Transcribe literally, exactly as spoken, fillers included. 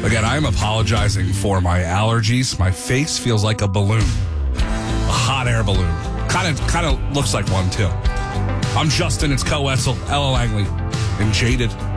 Again, I'm apologizing for my allergies. My face feels like a balloon. A hot air balloon. Kind of kind of looks like one, too. I'm Justin. It's Co Wetzel, Ella Langley, and Jaded.